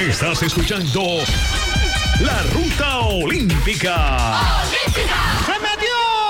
Estás escuchando La Ruta Olímpica. ¡Se metió!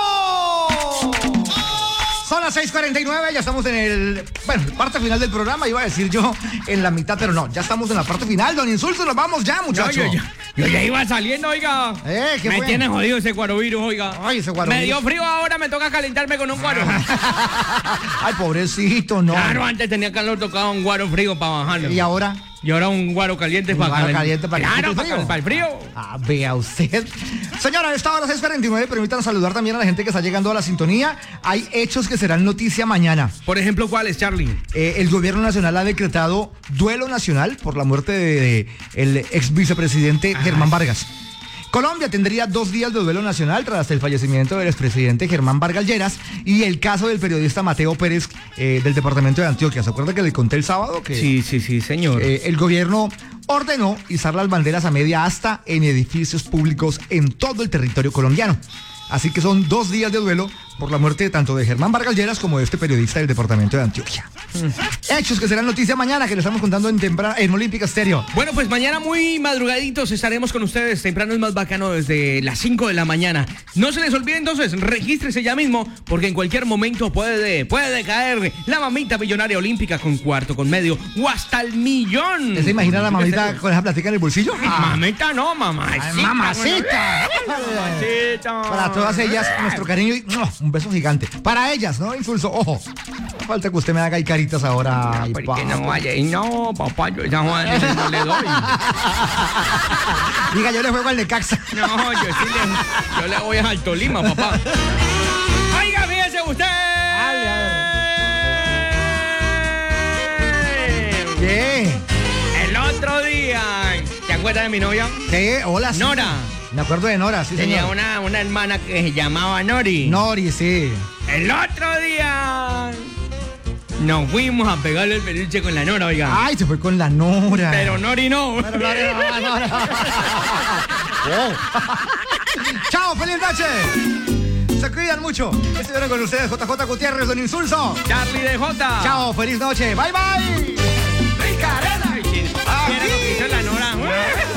Son las 6:49, ya estamos en parte final del programa, iba a decir yo en la mitad, pero no, ya estamos en la parte final, don Insulso, nos vamos ya, muchachos. No, yo ya iba saliendo, oiga. ¿Qué me fue? tiene jodido ese guarovirus, oiga. Ay, ese guarovirus. Me dio frío ahora, me toca calentarme con un guaro. Ay, pobrecito, no. Claro, antes tenía calor, tocaba un guaro frío para bajarlo. ¿Y ahora? Y ahora un guaro caliente para guaro caliente para claro, el frío. para el frío. Ah, vea usted. Señora, a esta hora 6:49, permítanos saludar también a la gente que está llegando a la sintonía. Hay hechos que serán noticia mañana. Por ejemplo, ¿cuáles, Charlie? El gobierno nacional ha decretado duelo nacional por la muerte de el ex vicepresidente Germán Vargas. Colombia tendría 2 días de duelo nacional tras el fallecimiento del expresidente Germán Vargas Lleras y el caso del periodista Mateo Pérez del departamento de Antioquia. ¿Se acuerda que le conté el sábado? Que, sí, señor. El gobierno ordenó izar las banderas a media asta en edificios públicos en todo el territorio colombiano. Así que son 2 días de duelo por la muerte tanto de Germán Vargas Lleras como de este periodista del departamento de Antioquia. Hechos que serán noticia mañana, que le estamos contando en Olímpica Estéreo. Bueno, pues mañana muy madrugaditos estaremos con ustedes. Temprano es más bacano desde las 5 de la mañana. No se les olvide entonces, regístrese ya mismo, porque en cualquier momento puede caer la mamita millonaria olímpica con cuarto, con medio o hasta el millón. ¿Se imagina la mamita con esa platica en el bolsillo? Mamita no, mamacita. Ay, mamacita. Mamacita. Para todas ellas, nuestro cariño y un beso gigante. Para ellas, ¿no? Insulso, ojo. No falta que usted me haga ahí caritas ahora. Ay, ¿por qué no vaya? Y no, papá, yo esa Juan no le doy. Diga, yo le juego al Necaxa. No, yo le voy a Alto Lima, papá. Oiga, fíjese usted. Dale, a ver. ¿Qué? El otro día, ¿te acuerdas de mi novia? Sí, hola. Sí. Nora. Me acuerdo de Nora, sí, Tenía señor. una hermana que se llamaba Nori. Nori, sí. El otro día nos fuimos a pegarle el peluche con la Nora, oiga. Ay, se fue con la Nora. Pero Nori no. Pero Nori no. Chao, feliz noche. Se cuidan mucho. Estuvieron con ustedes JJ Gutiérrez, don Insulso. Charlie de J. Chao, feliz noche. Bye, bye. Rica Arena. Mira lo que hizo la Nora.